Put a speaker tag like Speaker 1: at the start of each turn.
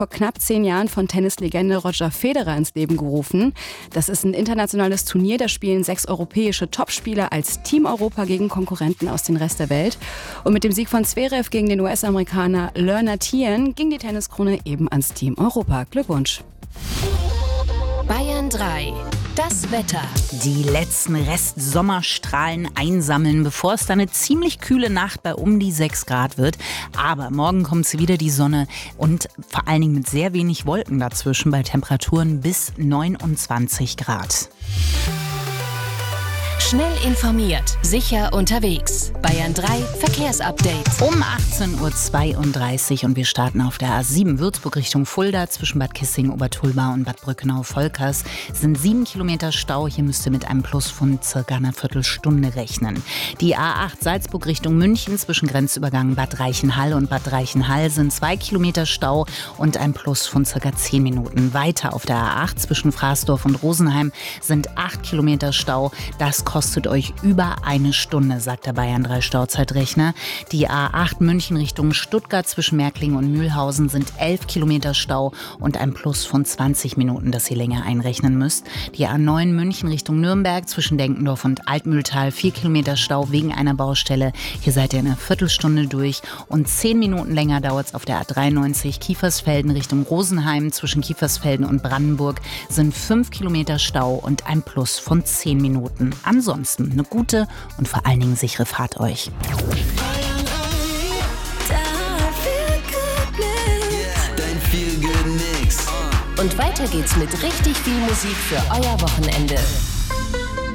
Speaker 1: vor knapp 10 Jahren von Tennislegende Roger Federer ins Leben gerufen. Das ist ein internationales Turnier, da spielen 6 europäische Topspieler als Team Europa gegen Konkurrenten aus dem Rest der Welt. Und mit dem Sieg von Zverev gegen den US-Amerikaner Lerner Thielen ging die Tenniskrone eben ans Team Europa. Glückwunsch!
Speaker 2: Bayern 3. Das Wetter.
Speaker 3: Die letzten Restsommerstrahlen einsammeln, bevor es dann eine ziemlich kühle Nacht bei um die 6 Grad wird. Aber morgen kommt wieder die Sonne und vor allen Dingen mit sehr wenig Wolken dazwischen bei Temperaturen bis 29 Grad.
Speaker 2: Schnell informiert, sicher unterwegs. Bayern 3 Verkehrsupdate.
Speaker 3: Um 18.32 Uhr und wir starten auf der A7 Würzburg Richtung Fulda. Zwischen Bad Kissing, Obertulba und Bad Brückenau-Volkers sind 7 Kilometer Stau. Hier müsst ihr mit einem Plus von circa einer Viertelstunde rechnen. Die A8 Salzburg Richtung München zwischen Grenzübergang Bad Reichenhall und Bad Reichenhall sind 2 Kilometer Stau und ein Plus von circa 10 Minuten. Weiter auf der A8 zwischen Fraßdorf und Rosenheim sind 8 Kilometer Stau. Das kostet euch über eine Stunde, sagt der Bayern 3 Stauzeitrechner. Die A8 München Richtung Stuttgart zwischen Märklingen und Mühlhausen sind 11 Kilometer Stau und ein Plus von 20 Minuten, das ihr länger einrechnen müsst. Die A9 München Richtung Nürnberg zwischen Denkendorf und Altmühltal 4 Kilometer Stau wegen einer Baustelle. Hier seid ihr in einer Viertelstunde durch und 10 Minuten länger dauert es auf der A93 Kiefersfelden Richtung Rosenheim zwischen Kiefersfelden und Brandenburg sind 5 Kilometer Stau und ein Plus von 10 Minuten. Ansonsten eine gute und vor allen Dingen sichere Fahrt euch.
Speaker 2: Und weiter geht's mit richtig viel Musik für euer Wochenende.